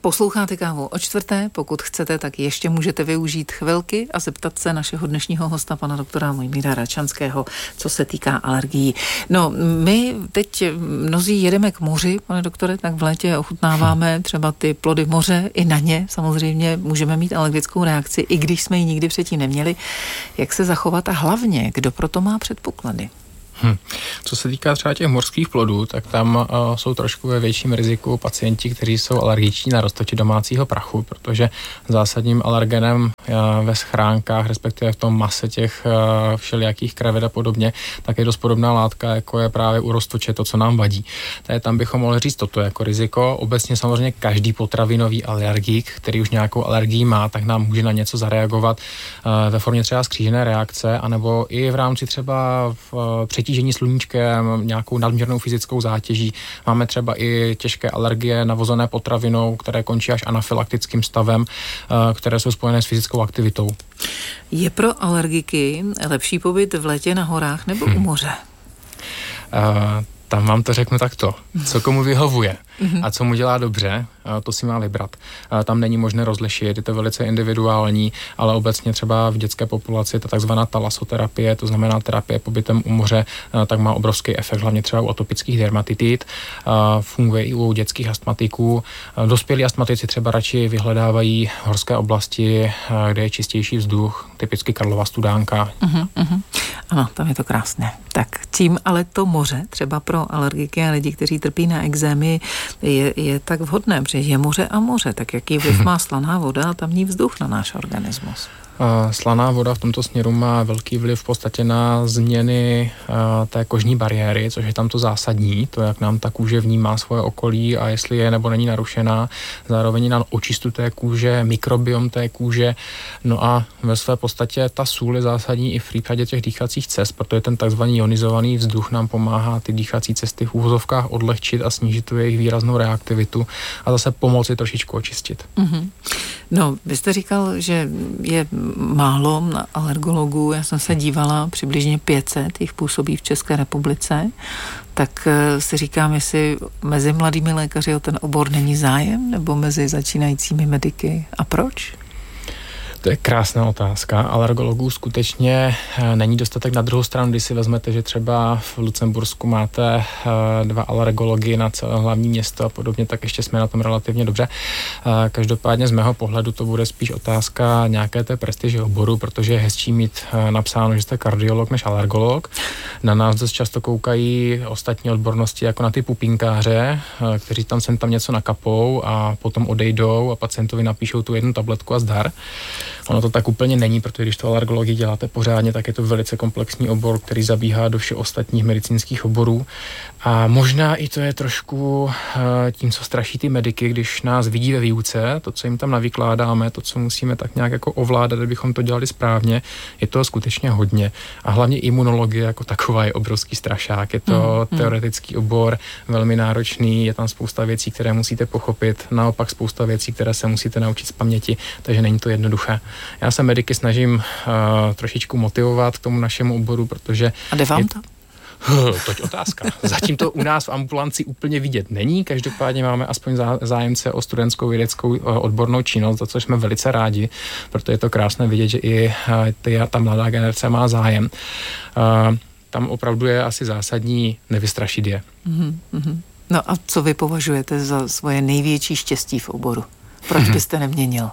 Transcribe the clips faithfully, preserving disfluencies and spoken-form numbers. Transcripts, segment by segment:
Posloucháte Kávu o čtvrté, pokud chcete, tak ještě můžete využít chvilky a zeptat se našeho dnešního hosta, pana doktora Mojmíra Račanského, co se týká alergií. No, my teď mnozí jedeme k moři, pane doktore, tak v létě ochutnáváme třeba ty plody moře, i na ně samozřejmě můžeme mít alergickou reakci, i když jsme ji nikdy předtím neměli. Jak se zachovat a hlavně, kdo proto má předpoklady? Hmm. Co se týká třeba těch mořských plodů, tak tam uh, jsou trošku ve větším riziku pacienti, kteří jsou alergiční na roztoči domácího prachu, protože zásadním alergenem uh, ve schránkách, respektive v tom mase těch uh, všelijakých krevet a podobně, tak je dost podobná látka, jako je právě u roztoče to, co nám vadí. Takže tam bychom mohli říct toto jako riziko. Obecně samozřejmě každý potravinový alergik, který už nějakou alergii má, tak nám může na něco zareagovat uh, ve formě třeba skřížené reakce, anebo i v rámci třeba v, uh, přetížení sluníčkem, nějakou nadměrnou fyzickou zátěží. Máme třeba i těžké alergie navozené potravinou, které končí až anafylaktickým stavem, které jsou spojené s fyzickou aktivitou. Je pro alergiky lepší pobyt v létě na horách nebo hmm. u moře? Uh, Tam vám to řeknu takto. Co komu vyhovuje a co mu dělá dobře, to si má vybrat. Tam není možné rozlišit, je to velice individuální, ale obecně třeba v dětské populaci ta takzvaná talasoterapie, to znamená terapie pobytem u moře, tak má obrovský efekt, hlavně třeba u atopických dermatitit. Funguje i u dětských astmatiků. Dospělí astmatici třeba radši vyhledávají horské oblasti, kde je čistější vzduch, typicky Karlova Studánka. Uh-huh, uh-huh. Ano, tam je to krásné. Tak tím ale to moře, třeba pro alergiky a lidi, kteří trpí na ekzémy, je, je tak vhodné, protože je moře a moře, tak jaký vliv má slaná voda a tamní vzduch na náš organismus? Slaná voda v tomto směru má velký vliv v podstatě na změny té kožní bariéry, což je tam to zásadní, to, jak nám ta kůže vnímá svoje okolí a jestli je nebo není narušená, zároveň na očistu té kůže, mikrobiom té kůže, no a ve své podstatě ta sůl je zásadní i v případě těch dýchacích cest, protože ten takzvaný ionizovaný vzduch nám pomáhá ty dýchací cesty v úvozovkách odlehčit a snížit tu jejich výraznou reaktivitu a zase pomoci trošičku očistit. Mm-hmm. No, vy jste říkal, že je málo na alergologů, já jsem se dívala, přibližně pět set jich působí v České republice, tak si říkám, jestli mezi mladými lékaři o ten obor není zájem, nebo mezi začínajícími mediky a proč? To je krásná otázka. Alergologů skutečně není dostatek. Na druhou stranu, když si vezmete, že třeba v Lucembursku máte dva alergology na celé hlavní město a podobně, tak ještě jsme na tom relativně dobře. Každopádně z mého pohledu to bude spíš otázka nějaké té prestiže oboru, protože je hezčí mít napsáno, že jste kardiolog než alergolog. Na nás dost často koukají ostatní odbornosti jako na ty pupínkáře, kteří tam sem tam něco nakapou a potom odejdou a pacientovi napíšou tu jednu tabletku a zdar. Ono to tak úplně není, protože když to alergologii děláte pořádně, tak je to velice komplexní obor, který zabíhá do všech ostatních medicínských oborů. A možná i to je trošku tím, co straší ty mediky, když nás vidí ve výuce, to, co jim tam navykládáme, to, co musíme tak nějak jako ovládat, abychom to dělali správně, je to skutečně hodně. A hlavně imunologie jako taková je obrovský strašák. Je to mm, teoretický obor, velmi náročný, je tam spousta věcí, které musíte pochopit, naopak spousta věcí, které se musíte naučit z paměti, takže není to jednoduché. Já se mediky snažím uh, trošičku motivovat k tomu našemu oboru, protože... A jde vám je... to? Toť otázka. Zatím to u nás v ambulanci úplně vidět není, každopádně máme aspoň zájemce o studentskou vědeckou odbornou činnost, za což jsme velice rádi, protože je to krásné vidět, že i ta mladá generace má zájem. Uh, tam opravdu je asi zásadní nevystrašit je. Mm-hmm. No a co vy považujete za svoje největší štěstí v oboru? Proč byste neměnil?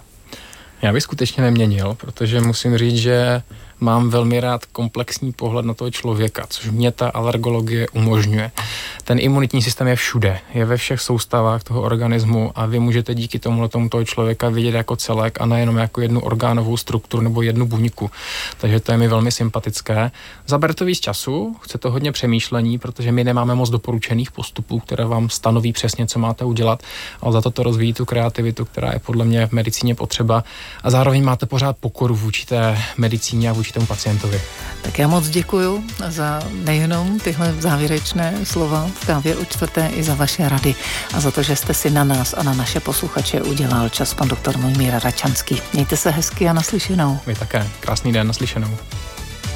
Já bych skutečně neměnil, protože musím říct, že mám velmi rád komplexní pohled na toho člověka, což mě ta alergologie umožňuje. Ten imunitní systém je všude, je ve všech soustavách toho organismu a vy můžete díky tomuhle tomu toho člověka vidět jako celek a nejenom jako jednu orgánovou strukturu nebo jednu buňku. Takže to je mi velmi sympatické. Zabere to víc času, chce to hodně přemýšlení, protože my nemáme moc doporučených postupů, které vám stanoví přesně, co máte udělat, ale za to to rozvíjí tu kreativitu, která je podle mě v medicíně potřeba a zároveň máte pořád pokoru vůči té medicíně a vůči tomu pacientovi. Tak já moc děkuju za nejenom tyhle závěrečné slova v Kávě o čtvrté i za vaše rady a za to, že jste si na nás a na naše posluchače udělal čas, pan doktor Mojmír Račanský. Mějte se hezky a naslyšenou. Vy také. Krásný den, naslyšenou.